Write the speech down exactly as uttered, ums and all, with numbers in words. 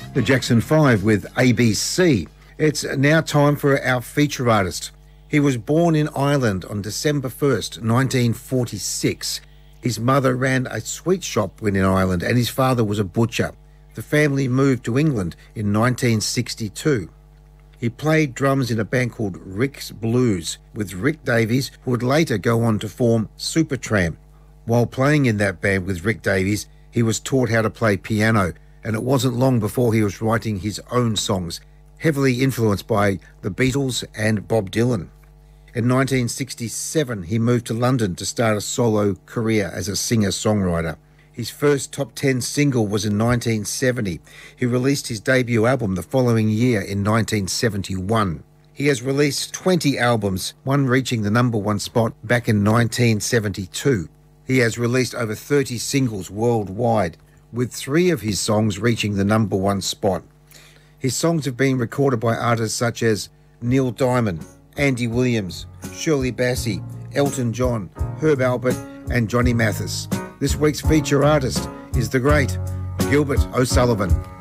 The Jackson five with A B C. It's now time for our feature artist. He was born in Ireland on December first, nineteen forty-six. His mother ran a sweet shop in Ireland and his father was a butcher. The family moved to England in nineteen sixty-two. He played drums in a band called Rick's Blues with Rick Davies, who would later go on to form Supertramp. While playing in that band with Rick Davies, he was taught how to play piano, and it wasn't long before he was writing his own songs, heavily influenced by the Beatles and Bob Dylan. In nineteen sixty-seven, he moved to London to start a solo career as a singer-songwriter. His first top ten single was in nineteen seventy. He released his debut album the following year in nineteen seventy-one. He has released twenty albums, one reaching the number one spot back in nineteen seventy-two. He has released over thirty singles worldwide, with three of his songs reaching the number one spot. His songs have been recorded by artists such as Neil Diamond, Andy Williams, Shirley Bassey, Elton John, Herb Alpert and Johnny Mathis. This week's feature artist is the great Gilbert O'Sullivan.